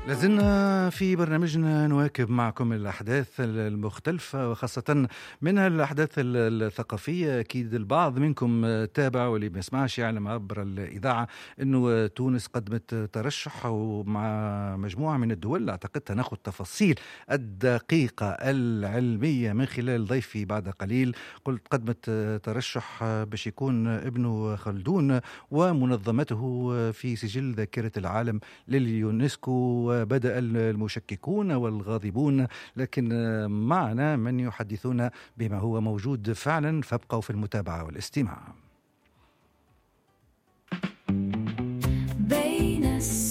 لازلنا في برنامجنا نواكب معكم الأحداث المختلفة وخاصة منها الأحداث الثقافية. أكيد البعض منكم تابع واللي ما يسمعش يعلم عبر الإذاعة أنه تونس قدمت ترشح ومع مجموعة من الدول. أعتقد ناخذ تفاصيل الدقيقة العلمية من خلال ضيفي بعد قليل. قلت قدمت ترشح باش يكون ابن خلدون ومنظمته في سجل ذاكرة العالم لليونسكو. بدأ المشككون والغاضبون، لكن معنا من يحدثون بما هو موجود فعلا، فابقوا في المتابعة والاستماع. بين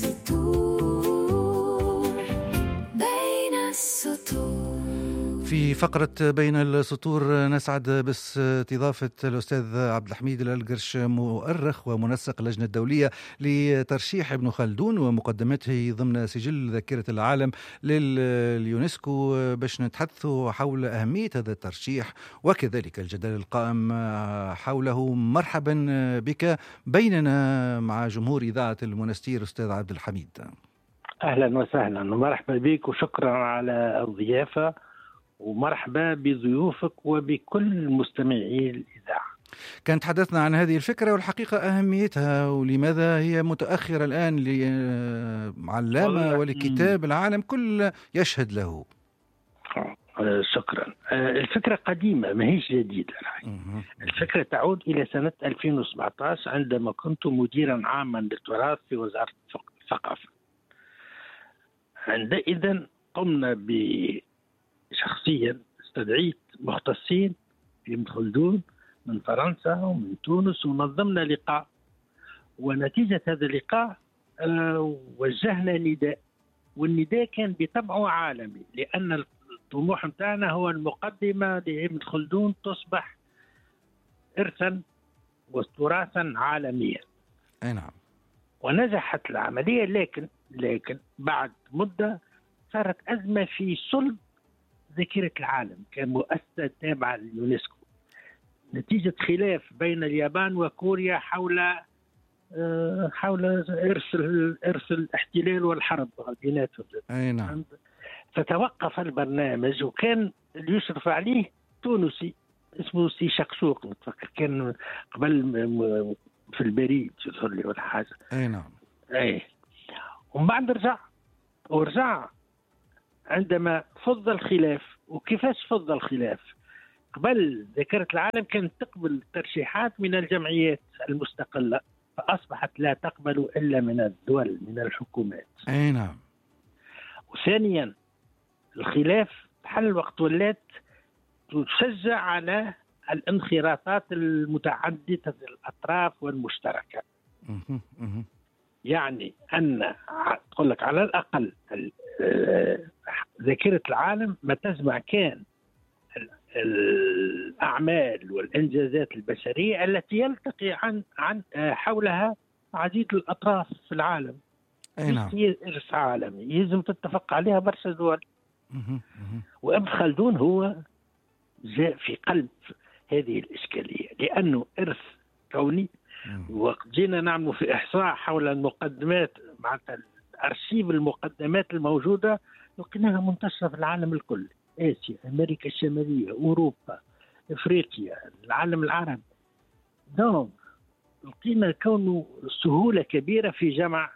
السطور بين السطور. في فقرة بين السطور نسعد باستضافة الأستاذ عبد الحميد الألقرش، مؤرخ ومنسق اللجنة الدولية لترشيح ابن خلدون ومقدمته ضمن سجل ذاكرة العالم لليونسكو، باش نتحدثوا حول أهمية هذا الترشيح وكذلك الجدل القائم حوله. مرحبا بك بيننا مع جمهور إذاعة المنستير أستاذ عبد الحميد. أهلا وسهلا ومرحبا بك وشكرا على الضيافة ومرحبا بضيوفك وبكل مستمعي الإذاعة. كان تحدثنا عن هذه الفكرة والحقيقة أهميتها ولماذا هي متأخرة الآن لعلامة ولكتاب العالم كل يشهد له. شكرا. الفكرة قديمة ما هيش جديدة. الفكرة تعود إلى سنة 2017 عندما كنت مديرا عاما للتراث في وزارة الثقافة. عندئذ قمنا شخصيا استدعيت مختصين في ابن خلدون من فرنسا ومن تونس ونظمنا لقاء، ونتيجة هذا اللقاء وجهنا نداء، والنداء كان بطبعه عالمي، لأن الطموح متاعنا هو المقدمة لابن خلدون تصبح إرثا وتراثا عالميا. أي نعم. ونجحت العملية، لكن بعد مدة صارت أزمة في صلب ذاكرة العالم كمؤسسة تابعة لليونسكو، نتيجة خلاف بين اليابان وكوريا حول إرث الاحتلال والحرب بيناتهم. أي نعم. فتوقف البرنامج، وكان اللي يشرف عليه تونسي اسمه سي شقشوق، متفكر كان قبل في البريد يظهر لي ولا حاجة. أي نعم. أي. ومن بعد ورجع عندما فض الخلاف. وكيفاش فض الخلاف؟ قبل ذاكرة العالم كانت تقبل ترشيحات من الجمعيات المستقلة، فأصبحت لا تقبل إلا من الدول، من الحكومات. أي نعم. وثانيا الخلاف حل وقت ولات تشجع على الانخراطات المتعددة الأطراف والمشتركة. يعني أن تقول لك على الأقل ذاكرة العالم ما تجمع كان الأعمال والإنجازات البشرية التي يلتقي عن حولها عديد الأطراف في العالم. أي نعم. هي إرث عالمي يجب تتفق عليها برشا دول. وابن خلدون هو جاء في قلب هذه الإشكالية، لأنه إرث كوني. وقت جينا نعمل في إحصاء حول المقدمات مع أرشيف المقدمات الموجودة، لقيناها منتشرة في العالم الكل، آسيا، أمريكا الشمالية، أوروبا، إفريقيا، العالم العربي. دونك لقينا كونه سهولة كبيرة في جمع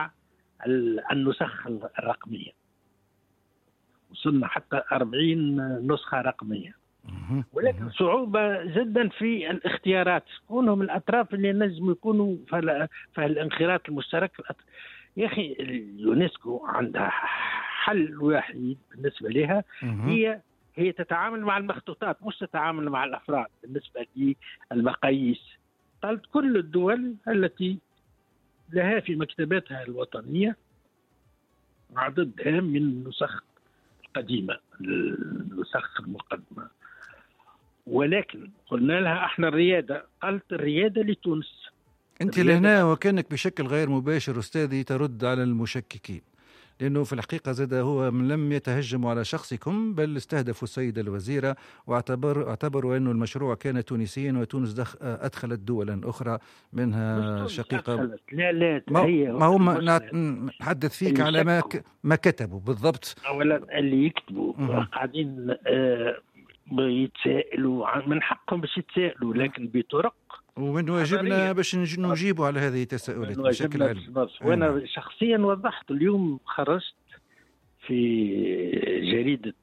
النسخ الرقمية، وصلنا حتى 40 نسخة رقمية. ولكن صعوبة جدا في الاختيارات، كونهم الأطراف اللي نجم يكونوا في الانخراط المشترك. يا أخي اليونسكو عندها حل وحيد بالنسبة لها، هي تتعامل مع المخطوطات مش تتعامل مع الأفراد. بالنسبة للمقاييس قالت كل الدول التي لها في مكتباتها الوطنية عددها من النسخ القديمة، النسخ المقدمة. ولكن قلنا لها احنا الريادة، قالت الريادة لتونس. أنت لهنا وكانك بشكل غير مباشر أستاذي ترد على المشككين، لأنه في الحقيقة زاد هو لم يتهجموا على شخصكم، بل استهدفوا السيد الوزيرة واعتبروا أنه المشروع كان تونسيا، وتونس أدخلت دولا أخرى منها شقيقة. لا ما هو نتحدث فيك على ما كتبوا بالضبط. أولا اللي يكتبوا قاعدين يتسائلوا، من حقهم باش يتسائلوا، لكن بطرق ومن واجبنا باش نجيبوا على هذه التساؤلات بشكل علمي. وانا شخصيا وضحت اليوم، خرجت في جريدة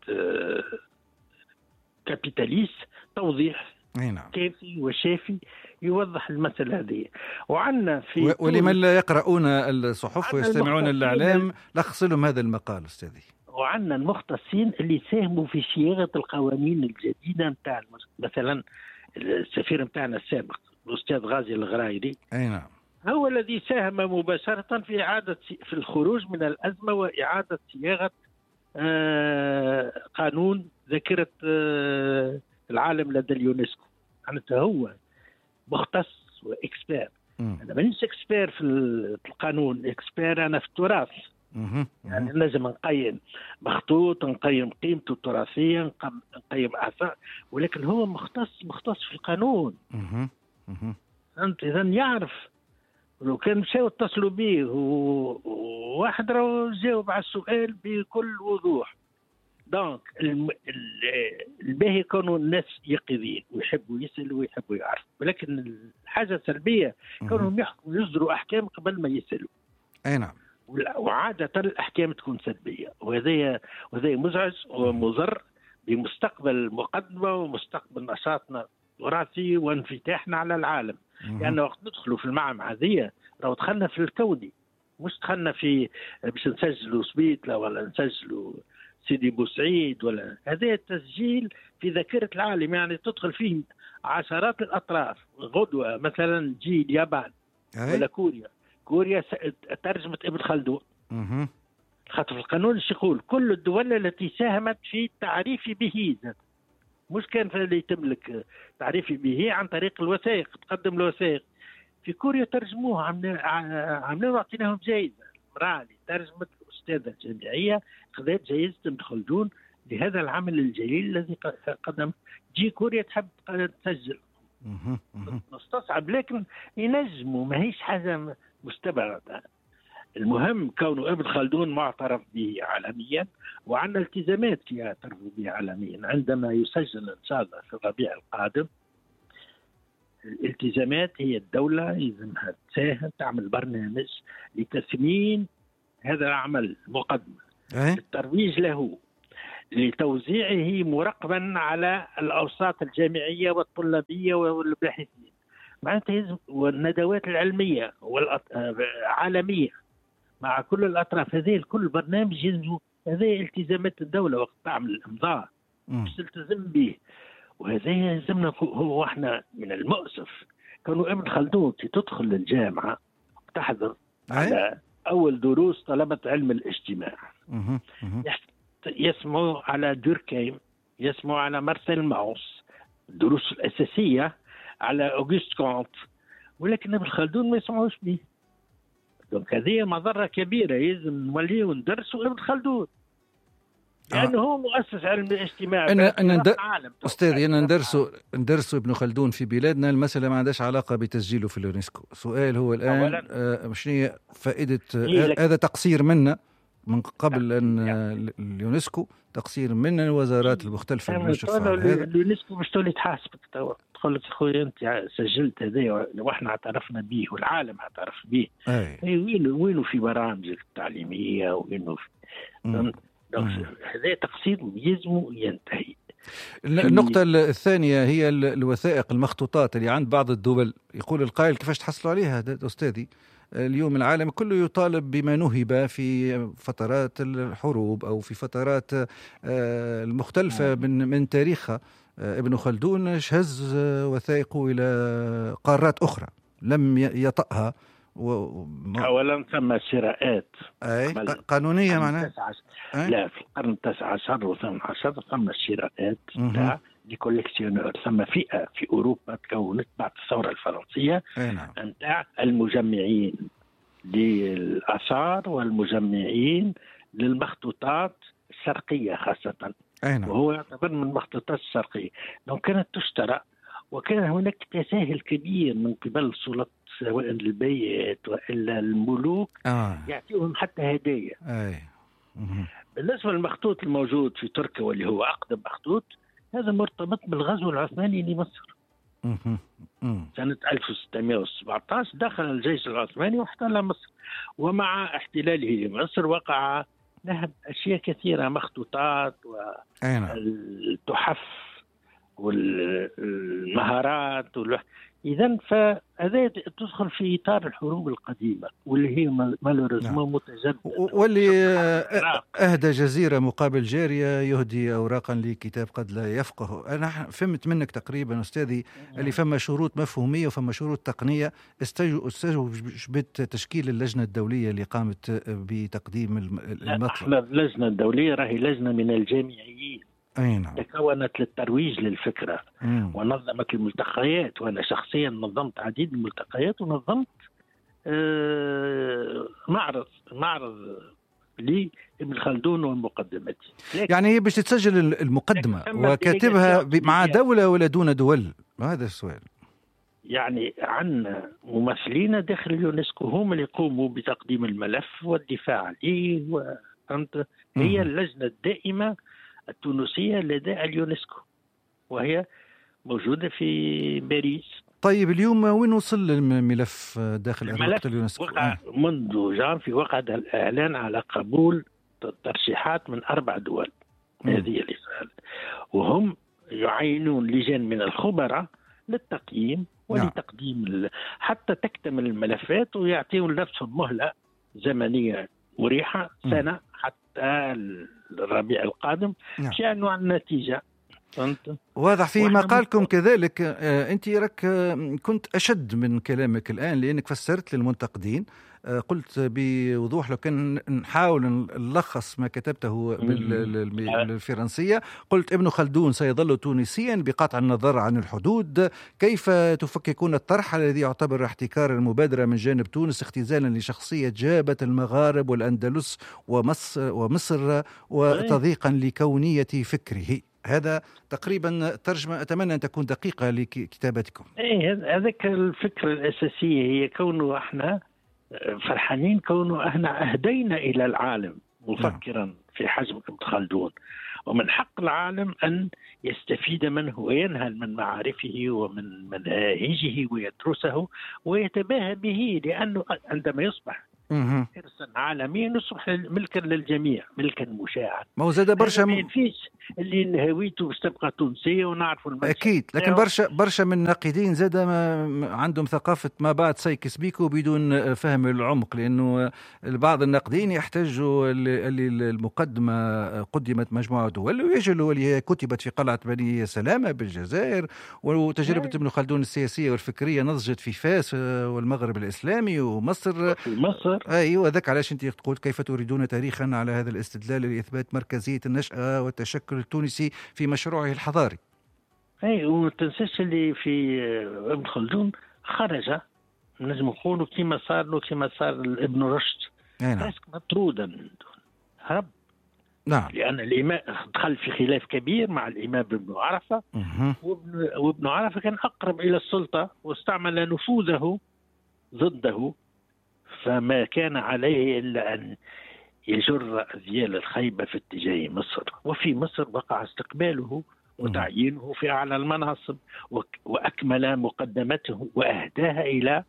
كابيتاليست توضيح كافي وشافي يوضح المسألة هذه. وعندنا في ولمن لا يقرؤون الصحف ويستمعون الإعلام لخص لهم هذا المقال أستاذي. وعندنا المختصين اللي ساهموا في صياغة القوانين الجديدة نتاع مثلا السفير نتاعنا السابق الأستاذ غازي الغرايري. أي نعم. هو الذي ساهم مباشرة في الخروج من الأزمة وإعادة صياغة قانون ذاكرة العالم لدى اليونسكو. معناتها هو مختص وإكسبير. أنا مانيش إكسبير في القانون، إكسبير أنا في التراث. يعني لازم نقيم مخطوط، نقيم قيمته التراثية، نقيم آثار، ولكن هو مختص في القانون. فهمت؟ إذا يعرف. لو كان مشاو اتصلوا به وواحد راهو جاوب على السؤال بكل وضوح. دونك الباهي كانوا الناس يقظين ويحبوا يسألوا ويحبوا يعرفوا، ولكن الحاجة السلبية كانوا يحكموا يصدروا أحكام قبل ما يسألوا. أي نعم. وعادة الأحكام تكون سلبية، وهذا مزعج ومضر بمستقبل المقدمة ومستقبل نشاطنا التراثي وانفتاحنا على العالم. لأن يعني وقت ندخلوا في المعمعة هذه لو دخلنا في الكوني، مش دخلنا في باش نسجلوا سبيتلا ولا نسجلوا سيدي بوسعيد، ولا هذا التسجيل في ذاكرة العالم. يعني تدخل فيه عشرات الأطراف. غدوة مثلا تجي اليابان ولا كوريا ترجمة ابن خلدون. خاطر القانون ايش يقول؟ كل الدول التي ساهمت في التعريف به، مش كان اللي تملك تعريف به عن طريق الوثائق، تقدم الوثائق. في كوريا ترجموها، عاملين واعطيناهم جائزة. امرأة ترجمت الأستاذة الجامعية خذت جائزة ابن خلدون لهذا العمل الجليل الذي قدم. جي كوريا تحب تسجل، مستصعب، لكن ينجموا، ما هيش حاجة مستبعدة. المهم كونه ابن خلدون معترف به عالميا، وعندنا التزامات يعترفوا به عالميا. عندما يسجل إن شاء الله في الربيع القادم، الالتزامات هي الدولة يلزمها تساهم، تعمل برنامج لتثمين هذا العمل المقدم، للترويج له، لتوزيعه مراقبا على الأوساط الجامعية والطلابية والباحثين، معناتها والندوات العلمية والعالمية مع كل الأطراف. هذه كل برنامج يلزم، هذه التزامات الدولة وقت تعمل الإمضاء باش تلتزم به. وهذا يلزمنا. هو احنا من المؤسف كانوا ابن خلدون تدخل الجامعة وتحضر على أول دروس طلبة علم الاجتماع، يسمعوا على دوركهيم، يسمعوا على مارسيل ماوس، الدروس الأساسية على أوغست كونت، ولكن ابن خلدون ما يسمعوش به. دونك هذه مضرة كبيرة، يلزم نوليو ندرسوا ابن خلدون، لأنه هو مؤسس علم الاجتماع. أستاذي أنا ندرسوا ابن خلدون في بلادنا، المسألة ما عندهاش علاقة بتسجيله في اليونسكو. سؤال هو الآن شنو فائدة هذا؟ تقصير منا من قبل أن اليونسكو، تقصير من الوزارات المختلفة المشرفة على هذا. اليونسكو مش تولي تحاسبك، تقول لك خويا أنت سجلت هذا وإحنا اعترفنا به والعالم اعترف به. وينه في برامجك التعليمية، وينه في هذا تقصير يلزم ينتهي. النقطة الثانية هي الوثائق المخطوطات اللي عند بعض الدول. يقول القائل كيفاش تحصلوا عليها أستاذي؟ اليوم العالم كله يطالب بما نهب في فترات الحروب أو في فترات المختلفة من تاريخها. ابن خلدون شهز وثائقه إلى قارات أخرى لم يطأها. أولا ثم شراءات قانونية معناها. لا، في القرن 19 والثامن عشر ثم شراءات لكوليكسيونور. ثم فئة في أوروبا تكونت بعد الثورة الفرنسية نتاع المجمعين للآثار والمجمعين للمخطوطات الشرقية خاصة، نعم. وهو يعتبر من المخطوطات الشرقية. لو كانت تشترى، وكان هناك تساهل كبير من قبل سلطات سواء البيت وإلا الملوك يعطيهم حتى هدايا. بالنسبة للمخطوط الموجود في تركيا واللي هو أقدم مخطوط، هذا مرتبط بالغزو العثماني لمصر. سنة 1617 دخل الجيش العثماني واحتل مصر، ومع احتلاله لمصر وقع نهب أشياء كثيرة، مخطوطات والتحف والمهارات إذن فهذا تدخل في إطار الحروب القديمة واللي هي مالوريزمون متجددة، واللي أهدى جزيرة مقابل جارية يهدي أوراقا لكتاب قد لا يفقه. أنا فهمت منك تقريبا أستاذي اللي فما شروط مفهومية وفما شروط تقنية استوجبت تشكيل اللجنة الدولية اللي قامت بتقديم المطلب. اللجنة الدولية راهي لجنة من الجامعيين نعم. تكونت للترويج للفكرة ونظمت الملتقيات، وأنا شخصيا نظمت عديد من الملتقيات ونظمت معرض لابن خلدون ومقدمته. يعني هي باش تسجل المقدمة وكاتبها مع دولة ولا دون دول؟ هذا السؤال. يعني عندنا ممثلين داخل اليونسكو هم اللي يقوموا بتقديم الملف والدفاع عليه هي اللجنة الدائمة التونسية لدى اليونسكو وهي موجودة في باريس. طيب اليوم وين وصل الملف داخل أروقة اليونسكو؟ وقع منذ جانفي وقع الإعلان على قبول ترشيحات من 4 دول. هذه الرسالة، وهم يعينون لجان من الخبراء للتقييم ولتقديم حتى تكتمل الملفات، ويعطيون نفسهم مهلة زمنية مريحة سنة حتى الربيع القادم شأنوا عن النتيجة. واضح في مقالكم كذلك. أنت رك كنت أشد من كلامك الآن، لأنك فسرت للمنتقدين. قلت بوضوح، لو كان نحاول نلخص ما كتبته بالفرنسية، قلت ابن خلدون سيظل تونسيا بقطع النظر عن الحدود. كيف تفككون الطرح الذي يعتبر احتكار المبادرة من جانب تونس اختزالا لشخصية جابة المغارب والأندلس ومصر وتضييقا لكونية فكره؟ هذا تقريبا ترجمة أتمنى أن تكون دقيقة لكتابتكم. هذاك الفكرة الأساسية هي كونه احنا فرحانين، كونه احنا أهدينا إلى العالم مفكرا في حجم ابن خلدون، ومن حق العالم أن يستفيد منه وينهل من معارفه ومن مناهجه ويدرسه ويتباهى به، لأنه عندما يصبح حرصا عالميا يصبح ملكا للجميع، ملكا مشاعا. ما هو زاد برشا ما فيش اللي هويته باش تبقى تونسيه ونعرفوا اكيد، لكن برشا من الناقدين زاد عندهم ثقافه ما بعد سيكس بيكو بدون فهم العمق، لانه بعض الناقدين يحتاجوا المقدمه قدمت مجموعه دول ويجلوا اللي هي كتبت في قلعه بني سلامه بالجزائر، وتجربه ابن خلدون السياسيه والفكريه نضجت في فاس والمغرب الاسلامي ومصر. ايوه، ذاك علاش انت تقول كيف تريدون تاريخا على هذا الاستدلال لاثبات مركزيه النشأة والتشكل التونسي في مشروعه الحضاري. اي، وما تنساش اللي في ابن خلدون خرج، نجم نقولوا كما صار له كما صار ابن رشد، نعم، مطرودا هرب. نعم، لأن الإمام دخل في خلاف كبير مع الإمام ابن عرفة، وابن عرفة كان أقرب إلى السلطة واستعمل نفوذه ضده، فما كان عليه إلا أن يجر أذيال الخيبة في اتجاه مصر. وفي مصر وقع استقباله وتعيينه في أعلى المناصب، وأكمل مقدمته وأهداها إلى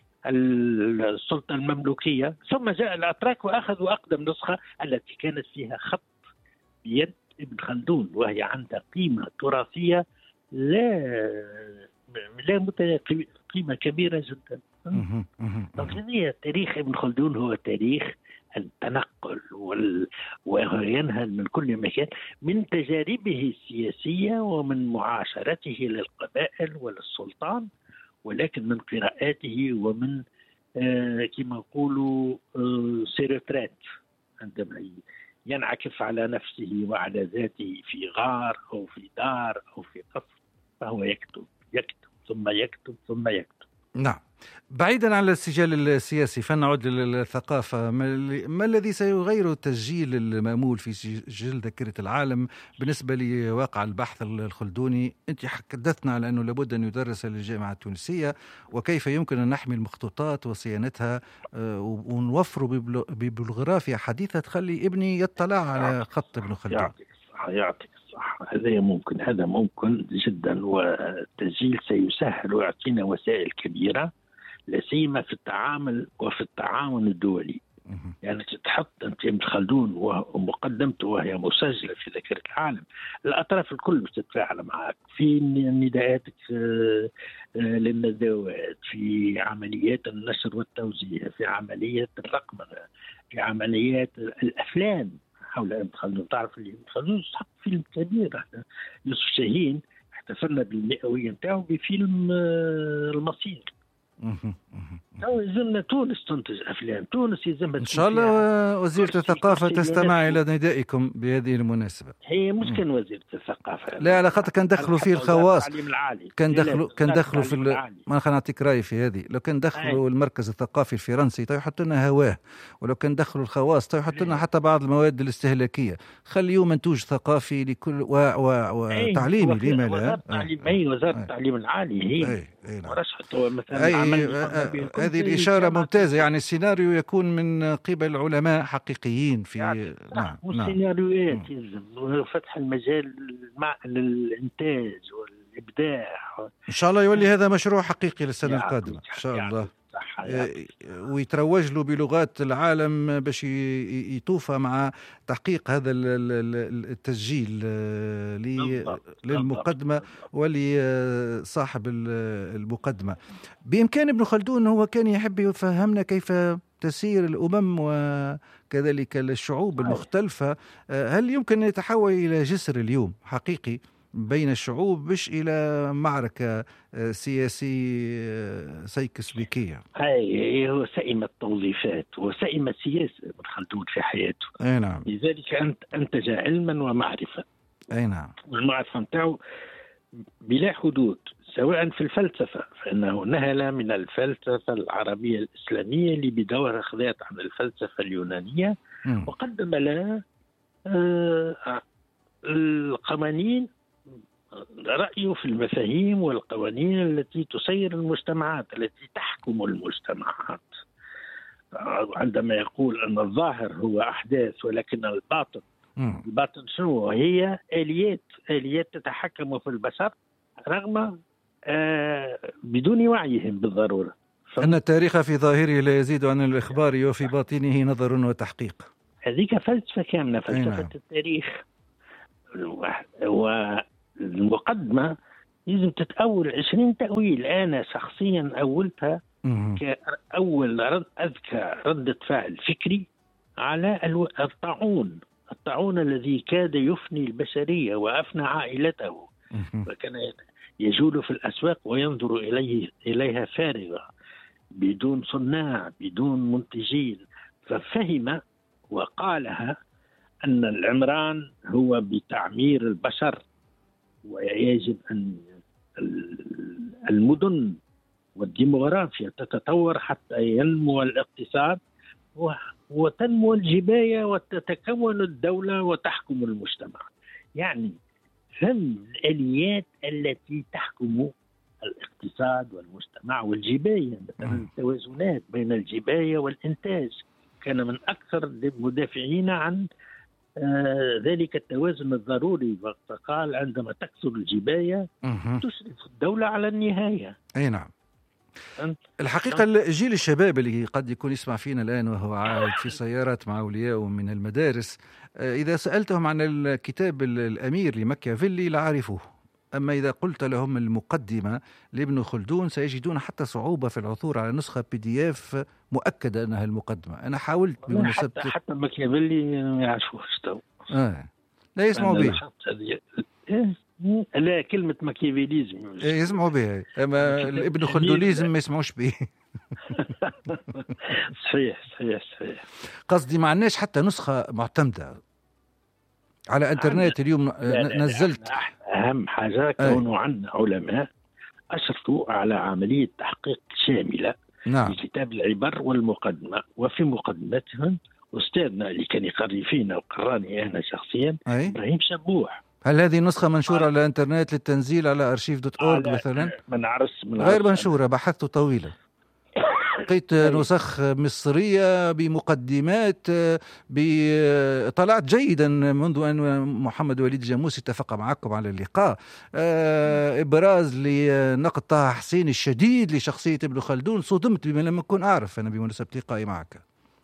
السلطة المملوكية. ثم جاء الأتراك وأخذوا أقدم نسخة التي كانت فيها خط بيد ابن خلدون، وهي عندها قيمة تراثية لا قيمة كبيرة جدا. هي تاريخ ابن خلدون هو تاريخ التنقل وينهل من كل مكان من تجاربه السياسية ومن معاشرته للقبائل وللسلطان، ولكن من قراءاته ومن كما يقولوا سيروترات، عندما ينعكف على نفسه وعلى ذاته في غار أو في دار أو في قصر، فهو يكتب ثم يكتب ثم يكتب. نعم. بعيدا عن السجال السياسي فلنعد للثقافة. ما الذي سيغير التسجيل المأمول في سجل ذاكرة العالم بالنسبة لواقع البحث الخلدوني؟ أنت حدثنا على أنه لابد أن يدرس للجامعة التونسية، وكيف يمكن أن نحمي المخطوطات وصيانتها ونوفر ببلغرافيا حديثة تخلي ابني يطلع على خط ابن خلدون. يعطيك الصحة. هذا ممكن جدا، والتسجيل سيسهل ويعطينا وسائل كبيرة، لا سيما في التعامل وفي التعاون الدولي. يعني تحط أنت ابن خلدون ومقدمته وهي مسجلة في ذاكرة العالم، الأطراف الكل بتتفاعل معك في نداءاتك للندوات، في عمليات النشر والتوزيع، في عمليات الرقمنة، في عمليات الأفلام حول ابن خلدون. تعرف اللي ابن خلدون صح فيلم كبير، يوسف شاهين احتفلنا بالمئوية نتاعو بفيلم المصير. يلزمنا تونس تنتج افلام، تونس يلزمها ان شاء الله. وزيرة الثقافة تستمع الى ندائكم بهذه المناسبة. هي مش كان وزيرة الثقافة، لا على خاطر كان دخلوا فيه الخواص، كان دخلوا في ما خلينا نعطيك راي في هذه. لو كان دخلوا المركز الثقافي الفرنسي يحط لنا هواه، ولو كان دخلوا الخواص يحط لنا حتى بعض المواد الاستهلاكية. خليوا منتوج ثقافي لكل وتعليمي. لما لا؟ وزارة التعليم العالي هي ورشحت مثلا. هذه الإشارة ممتازة، يعني السيناريو يكون من قبل علماء حقيقيين في نعم. سيناريوهات يلزم فتح المجال للإنتاج والإبداع. إن شاء الله يولي هذا مشروع حقيقي للسنة القادمة إن شاء الله، ويتروج له بلغات العالم باش يطوف مع تحقيق هذا التسجيل للمقدمة ولصاحب المقدمة. بإمكان ابن خلدون، هو كان يحب يفهمنا كيف تسير الأمم وكذلك الشعوب المختلفة. هل يمكن أن يتحول إلى جسر اليوم حقيقي بين الشعوب، مش إلى معركة سياسية سيكسبيكية؟ هاي هو سئم التوظيفات وسئم السياسة ابن خلدون في حياته. أي نعم. لذلك أنتج علما ومعرفة. أي نعم. والمعرفة نتاعو بلا حدود، سواء في الفلسفة فإنه نهل من الفلسفة العربية الإسلامية اللي بدورها أخذت عن الفلسفة اليونانية، وقدم لها القوانين، رأيه في المفاهيم والقوانين التي تسير المجتمعات، التي تحكم المجتمعات. عندما يقول أن الظاهر هو أحداث ولكن الباطن شنو هي؟ آليات تتحكم في البشر رغم بدون وعيهم بالضرورة. أن التاريخ في ظاهره لا يزيد عن الإخبار وفي باطنه نظر وتحقيق. هذيك فلسفة كاملة، فلسفة التاريخ. والمقدمة لازم تتأول 20 تأويل. أنا شخصيا أولتها كأول أذكى ردة فعل فكري على الطاعون الذي كاد يفني البشرية وأفنى عائلته، وكان يجول في الأسواق وينظر إليها فارغة بدون صناع بدون منتجين. ففهم وقالها أن العمران هو بتعمير البشر، ويجب أن المدن والديموغرافيا تتطور حتى ينمو الاقتصاد وتنمو الجباية وتتكون الدولة وتحكم المجتمع. يعني فهم الآليات التي تحكم الاقتصاد والمجتمع والجباية، مثلا التوازنات بين الجباية والإنتاج. كان من أكثر المدافعين عن ذلك التوازن الضروري، فقال عندما تكثر الجباية تشرف الدولة على النهاية. أي نعم. الحقيقة جيل الشباب اللي قد يكون يسمع فينا الآن وهو عائد في سيارات مع أولياء من المدارس، إذا سألتهم عن الكتاب الأمير لماكيافيلي لا عرفوه، أما إذا قلت لهم المقدمة لابن خلدون سيجدون حتى صعوبة في العثور على نسخة PDF مؤكدة أنها المقدمة. أنا حاولت بمناسبة حتى ماكيافيلي ما يعرفوش تو. لا يسمعوا به. لا، كلمة ماكيافيليزم يسمعوا به، أما الابن خلدونيزم ما يسمعوش به. صحيح. قصدي ما عندناش حتى نسخة معتمدة على انترنت اليوم. نزلت أهم حاجة كونوا عندنا علماء أشرفوا على عملية تحقيق شاملة نعم. في كتاب العبر والمقدمة، وفي مقدمتهم أستاذنا اللي كان يقري فينا وقراني أنا شخصيا إبراهيم شبوح. هل هذه النسخة منشورة على الانترنت للتنزيل على archive.org مثلا؟ ما نعرف غير منشورة، بحثت طويلا لقيت نسخ مصرية بمقدمات، طلعت جيدا منذ أن محمد وليد جاموسي اتفق معكم على اللقاء، إبراز لنقد طه حسين الشديد لشخصية ابن خلدون. صدمت بما لم أكن أعرف أنا بمناسبة لقائي معك.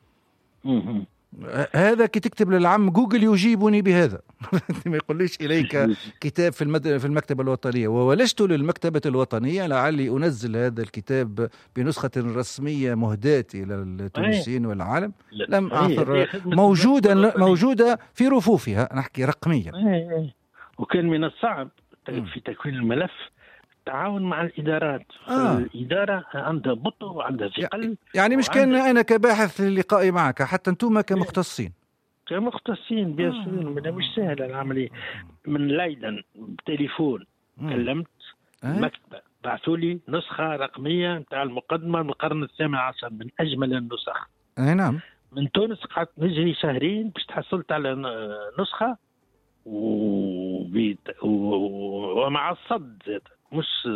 هذا كي تكتب للعم جوجل يجيبني بهذا ما يقوليش إليك كتاب في المكتبة الوطنية. وولجت للمكتبة الوطنية لعلي أنزل هذا الكتاب بنسخة رسمية مهداة إلى التونسيين والعالم، لم أعثر. موجودة في رفوفها، نحكي رقميا. وكان من الصعب في تكوين الملف التعاون مع الإدارات. الإدارة عندها بطء وعندها ثقل، يعني مش كان أنا كباحث للقاء معك، حتى أنتم كمختصين بيسوين. مش سهل العملية. من ليلا بتليفون كلمت المكتبة، بعثوا لي نسخة رقمية نتاع المقدمة من القرن الثامن عشر، من أجمل النسخ. نعم. من تونس قعدت نجري شهرين باش تحصلت على نسخة ومع الصد مش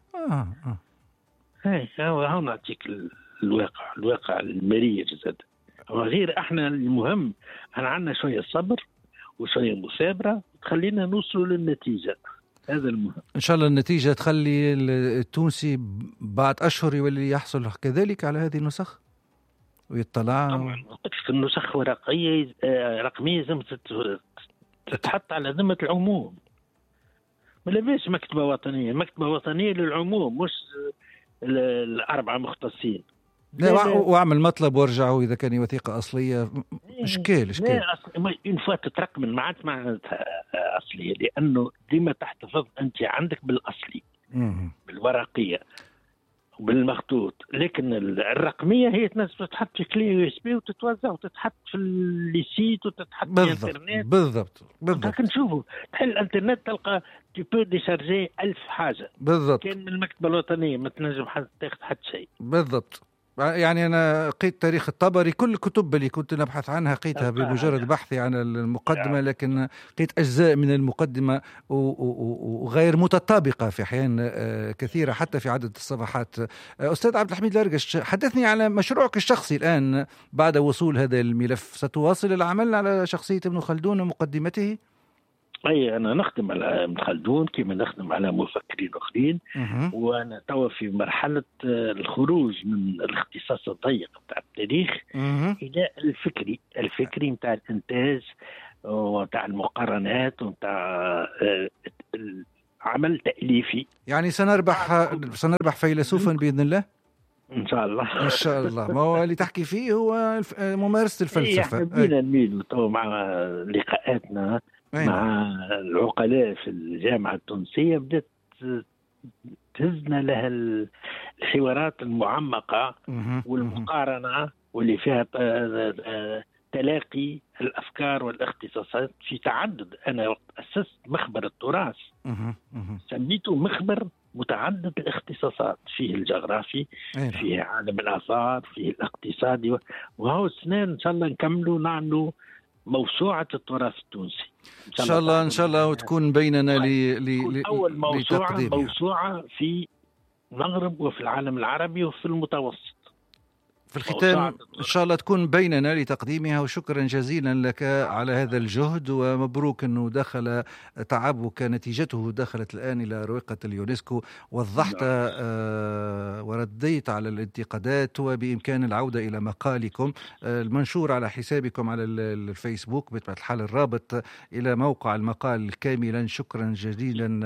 هاي نعطيك الواقع المرير زاد. وغير احنا المهم احنا عندنا شويه صبر وشويه مثابره تخلينا نوصلوا للنتيجه. هذا المهم. ان شاء الله النتيجه تخلي التونسي بعد اشهر يولي يحصل كذلك على هذه النسخ ويطلع. طبعا في النسخ ورقيه رقميه لازم تتحط على ذمه العموم. ما لاباس مكتبة وطنية للعموم، مش الأربعة مختصين. لا واعمل مطلب وارجعوا إذا كان وثيقة أصلية. إشكال إن فات تترقم المعات معناتها أصلية، لأنه ديما تحتفظ أنت عندك بالأصلي بالورقية وبالمخطوط، لكن الرقمية هي تنزل تتحط في كلي USB وتتوزع وتتحط في الليسيت وتتحط في الانترنت. بالضبط. لكن شوفوا تحل الانترنت تلقى تيبو ديشارجي 1000 حاجة. بالضبط. كان من المكتبة الوطنية ما تنجم تاخذ حتى شيء. بالضبط. يعني أنا قيت تاريخ الطبري، كل الكتب اللي كنت نبحث عنها قيتها بمجرد بحثي عن المقدمة، لكن قيت أجزاء من المقدمة وغير متطابقة في أحيان كثيرة حتى في عدد الصفحات. أستاذ عبد الحميد الأرقش، حدثني على مشروعك الشخصي الآن بعد وصول هذا الملف. ستواصل العمل على شخصية ابن خلدون ومقدمته؟ أي أنا نخدم على ابن خلدون كما نخدم على مفكرين آخرين، وأنا توا في مرحلة الخروج من الاختصاص الضيق بتاع التاريخ إلى الفكري متاع الإنتاج ومتاع المقارنات ومتاع عمل تأليفي. يعني سنربح فيلسوفا بإذن الله إن شاء الله. إن شاء الله. ما هو اللي تحكي فيه هو ممارسة الفلسفة. إحنا نميل مع لقاءاتنا مع العقلاء في الجامعة التونسية بدأت تهزنا لها الحوارات المعمقة والمقارنة واللي فيها تلاقي الأفكار والاختصاصات في تعدد. أنا وقت أسست مخبر التراث سميته مخبر متعدد الاختصاصات، فيه الجغرافي، فيه عالم الآثار، فيه الاقتصادي، وهو السنين إن شاء الله نكملوا نعملوا موسوعة التراث التونسي إن شاء الله وتكون بيننا أول موسوعة في المغرب وفي العالم العربي وفي المتوسط. في الختام إن شاء الله تكون بيننا لتقديمها، وشكرا جزيلا لك على هذا الجهد، ومبروك أنه دخل تعبك نتيجته دخلت الآن إلى رويقة اليونسكو. وضحت ورديت على الانتقادات، وبإمكان العودة إلى مقالكم المنشور على حسابكم على الفيسبوك بطبيعة الحال، الرابط إلى موقع المقال كاملا. شكرا جزيلا.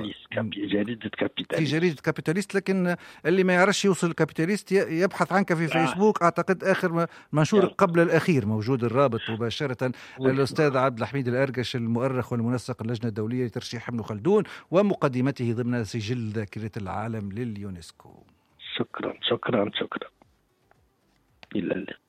في جريدة كابيتاليست، لكن اللي ما يعرفش يوصل كابيتاليست يبحث عنك في فيسبوك. أعتقد آخر منشور قبل الأخير موجود الرابط مباشرة. الأستاذ عبد الحميد الأرقش، المؤرخ والمنسق اللجنة الدولية لترشيح ابن خلدون ومقدمته ضمن سجل ذاكرة العالم لليونسكو. شكرا إلى اللقاء.